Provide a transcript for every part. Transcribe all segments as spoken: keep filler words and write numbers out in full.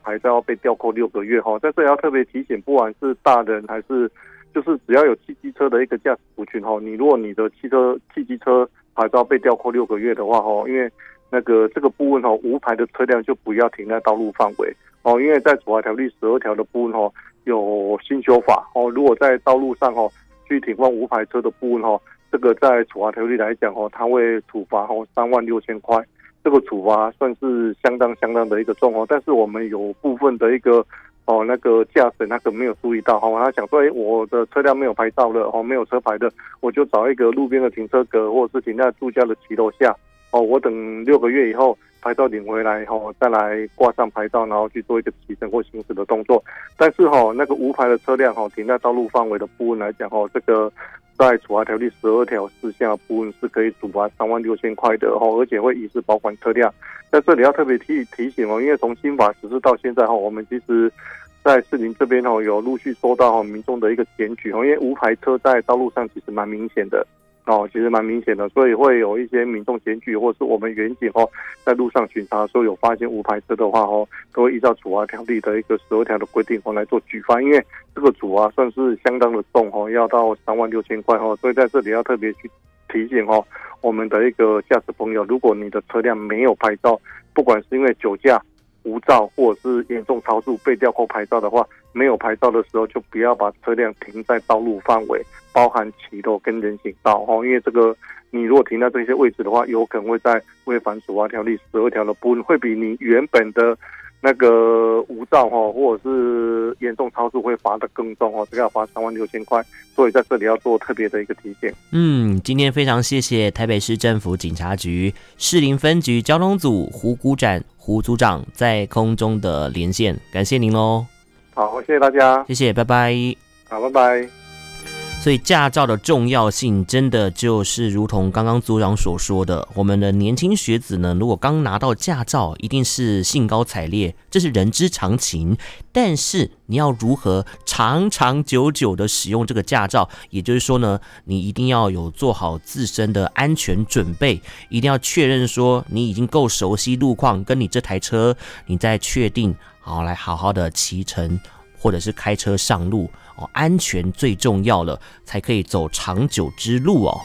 牌照要被吊扣六个月哈。在这里要特别提醒，不管是大人还是就是只要有汽机车的一个驾驶族群哈，你如果你的汽车汽机车牌照被吊扣六个月的话哈，因为那个这个部分哈，无牌的车辆就不要停在道路范围哦，因为在处罚条例十二条的部分哈有新修法哦，如果在道路上哈去停放无牌车的部分哈，这个在处罚条例来讲哈，它会处罚哈三万六千块，这个处罚算是相当相当的一个重哦，但是我们有部分的一个哦那个驾驶那个没有注意到哈，他想说哎我的车辆没有牌照了哦，没有车牌的，我就找一个路边的停车格或者是停在住家的骑楼下。哦，我等六个月以后牌照领回来后，再来挂上牌照，然后去做一个骑乘或行驶的动作。但是哈、哦，那个无牌的车辆哈、哦，停在道路范围的部分来讲哈、哦，这个在处罚条例十二条事项的部分是可以处罚三万六千块的哈、哦，而且会移除保管车辆。在这里要特别提提醒哦，因为从新法实施到现在哈、哦，我们其实在士林这边哦，有陆续收到、哦、民众的一个检举哦，因为无牌车在道路上其实蛮明显的。哦，其实蛮明显的，所以会有一些民众检举，或是我们员警哦，在路上巡查的时候有发现无牌车的话哦，都会依照处罚条例的一个十二条的规定哦来做举发，因为这个处罚算是相当的重哦，要到三万六千块哦，所以在这里要特别去提醒哦，我们的一个驾驶朋友，如果你的车辆没有牌照，不管是因为酒驾、无照或者是严重超速被吊扣牌照的话，没有牌照的时候就不要把车辆停在道路范围，包含骑楼跟人行道哦，因为这个你如果停在这些位置的话，有可能会在违反处罚条例十二条的部分，会比你原本的那个无照哈，或者是严重超速会罚得更重哦，这个要罚三万六千块，所以在这里要做特别的一个提醒。 嗯，今天非常谢谢台北市政府警察局士林分局交通组胡股展胡组长在空中的连线，感谢您喽。 好，谢谢大家， 谢谢，拜拜。 好，拜拜。 所以驾照的重要性真的就是如同刚刚组长所说的，我们的年轻学子呢，如果刚拿到驾照一定是兴高采烈，这是人之常情，但是你要如何长长久久的使用这个驾照，也就是说呢，你一定要有做好自身的安全准备，一定要确认说你已经够熟悉路况，跟你这台车你再确定好来好好的骑乘或者是开车上路哦，安全最重要了，才可以走长久之路哦。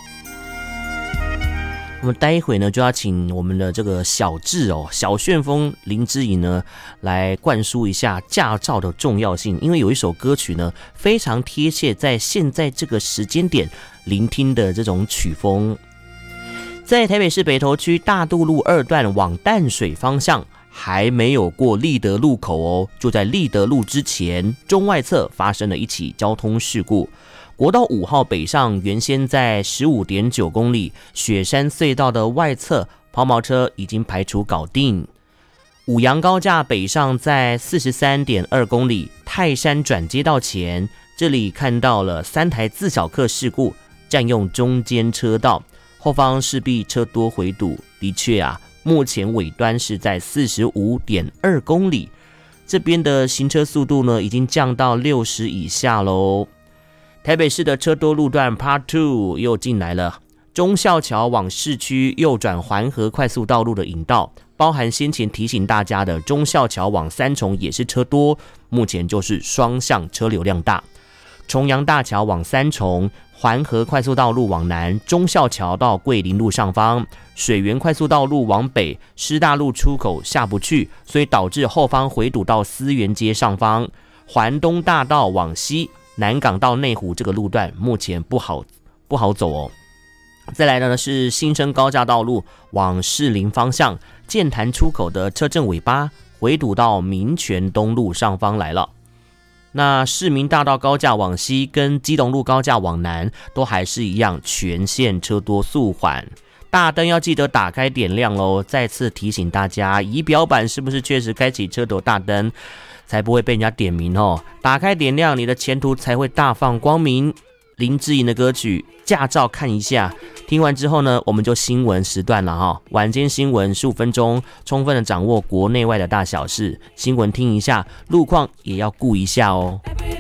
那么待会呢，就要请我们的这个小智哦，小旋风林之颖呢，来灌输一下驾照的重要性。因为有一首歌曲呢，非常贴切在现在这个时间点聆听的这种曲风。在台北市北投区大渡路二段往淡水方向，还没有过立德路口哦，就在立德路之前中外侧发生了一起交通事故。国道五号北上，原先在 十五点九公里雪山隧道的外侧，抛锚车已经排除搞定。五杨高架北上在 四十三点二公里泰山转接道前，这里看到了三台自小客事故，占用中间车道，后方势必车多回堵。的确啊，目前尾端是在 四十五点二公里，这边的行车速度呢已经降到六十以下咯。台北市的车多路段 Part 二 又进来了，忠孝桥往市区右转环河快速道路的引道，包含先前提醒大家的忠孝桥往三重也是车多，目前就是双向车流量大。重阳大桥往三重，环河快速道路往南，忠孝桥到桂林路上方，水源快速道路往北，师大路出口下不去，所以导致后方回堵到思源街上方。环东大道往西，南港到内湖这个路段目前不好不好走哦。再来呢是新生高架道路往士林方向，剑潭出口的车阵尾巴回堵到民权东路上方来了。那市民大道高架往西跟基隆路高架往南都还是一样，全线车多速缓。大灯要记得打开点亮咯，再次提醒大家，仪表板是不是确实开启车头大灯，才不会被人家点名哦。打开点亮，你的前途才会大放光明。林志颖的歌曲驾照看一下，听完之后呢，我们就新闻时段了哈。晚间新闻十五分钟，充分的掌握国内外的大小事。新闻听一下，路况也要顾一下哦。